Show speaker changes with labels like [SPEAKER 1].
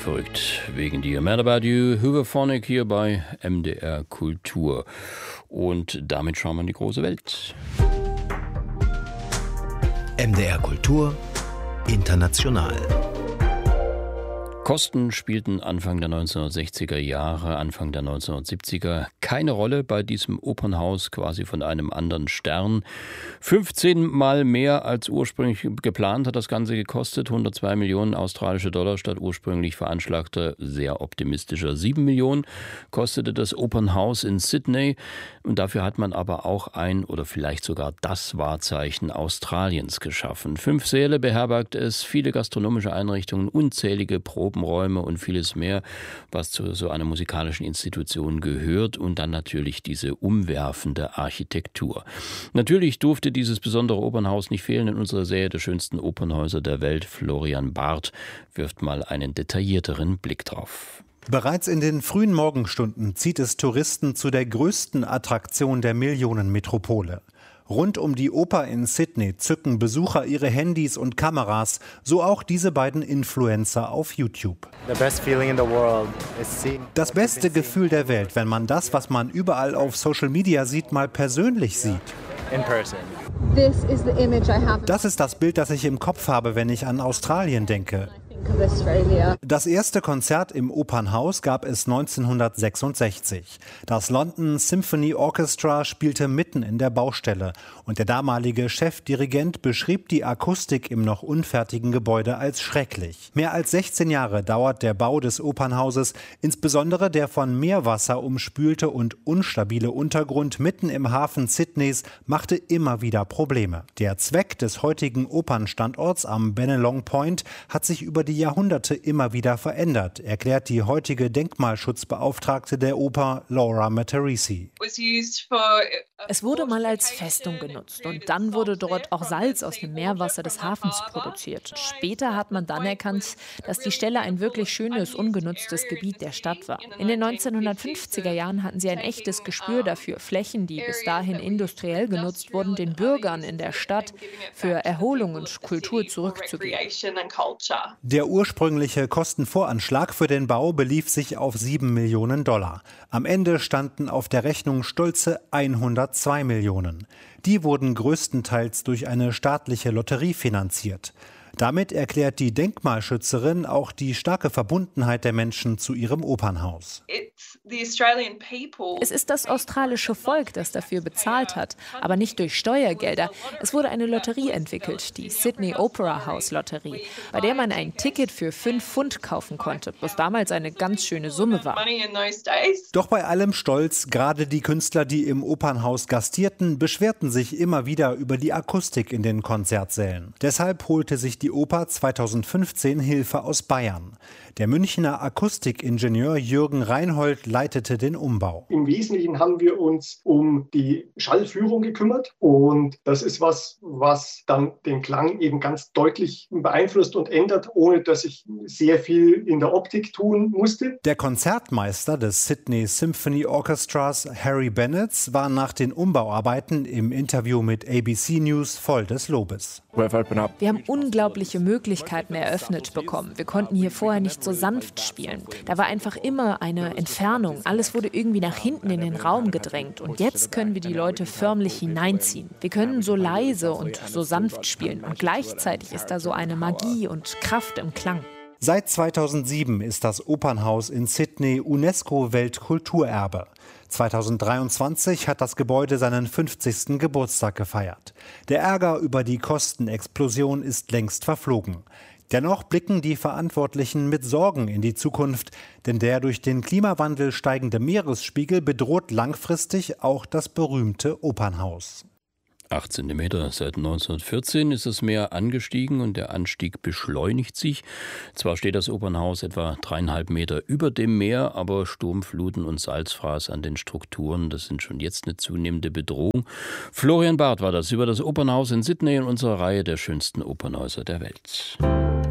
[SPEAKER 1] verrückt wegen dir. Mad About You, Hooverphonic hier bei MDR Kultur. Und damit schauen wir in die große Welt.
[SPEAKER 2] MDR Kultur international.
[SPEAKER 1] Kosten spielten Anfang der 1960er Jahre, Anfang der 1970er keine Rolle bei diesem Opernhaus, quasi von einem anderen Stern. 15 Mal mehr als ursprünglich geplant hat das Ganze gekostet, 102 Millionen australische Dollar statt ursprünglich veranschlagter, sehr optimistischer 7 Millionen kostete das Opernhaus in Sydney. Und dafür hat man aber auch ein oder vielleicht sogar das Wahrzeichen Australiens geschaffen. 5 Säle beherbergt es, viele gastronomische Einrichtungen, unzählige Probenräume und vieles mehr, was zu so einer musikalischen Institution gehört, und dann natürlich diese umwerfende Architektur. Natürlich durfte dieses besondere Opernhaus nicht fehlen in unserer Serie der schönsten Opernhäuser der Welt. Florian Barth wirft mal einen detaillierteren Blick drauf.
[SPEAKER 3] Bereits in den frühen Morgenstunden zieht es Touristen zu der größten Attraktion der Millionenmetropole. Rund um die Oper in Sydney zücken Besucher ihre Handys und Kameras, so auch diese beiden Influencer auf YouTube. Das beste Gefühl der Welt, wenn man das, was man überall auf Social Media sieht, mal persönlich sieht. Das ist das Bild, das ich im Kopf habe, wenn ich an Australien denke. Das erste Konzert im Opernhaus gab es 1966. Das London Symphony Orchestra spielte mitten in der Baustelle und der damalige Chefdirigent beschrieb die Akustik im noch unfertigen Gebäude als schrecklich. Mehr als 16 Jahre dauert der Bau des Opernhauses, insbesondere der von Meerwasser umspülte und unstabile Untergrund mitten im Hafen Sydneys machte immer wieder Probleme. Der Zweck des heutigen Opernstandorts am Bennelong Point hat sich über die Jahrhunderte immer wieder verändert, erklärt die heutige Denkmalschutzbeauftragte der Oper, Laura Matarese.
[SPEAKER 4] Es wurde mal als Festung genutzt und dann wurde dort auch Salz aus dem Meerwasser des Hafens produziert. Später hat man dann erkannt, dass die Stelle ein wirklich schönes, ungenutztes Gebiet der Stadt war. In den 1950er Jahren hatten sie ein echtes Gespür dafür, Flächen, die bis dahin industriell genutzt wurden, den Bürgern in der Stadt für Erholung und Kultur zurückzugeben.
[SPEAKER 3] Der ursprüngliche Kostenvoranschlag für den Bau belief sich auf 7 Millionen Dollar. Am Ende standen auf der Rechnung stolze 102 Millionen. Die wurden größtenteils durch eine staatliche Lotterie finanziert. Damit erklärt die Denkmalschützerin auch die starke Verbundenheit der Menschen zu ihrem Opernhaus.
[SPEAKER 4] Es ist das australische Volk, das dafür bezahlt hat, aber nicht durch Steuergelder. Es wurde eine Lotterie entwickelt, die Sydney Opera House Lotterie, bei der man ein Ticket für 5 Pfund kaufen konnte, was damals eine ganz schöne Summe war.
[SPEAKER 3] Doch bei allem Stolz, gerade die Künstler, die im Opernhaus gastierten, beschwerten sich immer wieder über die Akustik in den Konzertsälen. Deshalb holte sich die Oper 2015 Hilfe aus Bayern. Der Münchner Akustikingenieur Jürgen Reinhold leitete den Umbau.
[SPEAKER 5] Im Wesentlichen haben wir uns um die Schallführung gekümmert und das ist was dann den Klang eben ganz deutlich beeinflusst und ändert, ohne dass ich sehr viel in der Optik tun musste.
[SPEAKER 3] Der Konzertmeister des Sydney Symphony Orchestras, Harry Bennett, war nach den Umbauarbeiten im Interview mit ABC News voll des Lobes.
[SPEAKER 4] Wir haben unglaubliche Möglichkeiten eröffnet bekommen. Wir konnten hier vorher nicht so sanft spielen. Da war einfach immer eine Entfernung. Alles wurde irgendwie nach hinten in den Raum gedrängt. Und jetzt können wir die Leute förmlich hineinziehen. Wir können so leise und so sanft spielen. Und gleichzeitig ist da so eine Magie und Kraft im Klang.
[SPEAKER 3] Seit 2007 ist das Opernhaus in Sydney UNESCO-Weltkulturerbe. 2023 hat das Gebäude seinen 50. Geburtstag gefeiert. Der Ärger über die Kostenexplosion ist längst verflogen. Dennoch blicken die Verantwortlichen mit Sorgen in die Zukunft, denn der durch den Klimawandel steigende Meeresspiegel bedroht langfristig auch das berühmte Opernhaus.
[SPEAKER 1] 8 Zentimeter. Seit 1914 ist das Meer angestiegen und der Anstieg beschleunigt sich. Zwar steht das Opernhaus etwa 3,5 Meter über dem Meer, aber Sturmfluten und Salzfraß an den Strukturen, das sind schon jetzt eine zunehmende Bedrohung. Florian Barth war das über das Opernhaus in Sydney in unserer Reihe der schönsten Opernhäuser der Welt.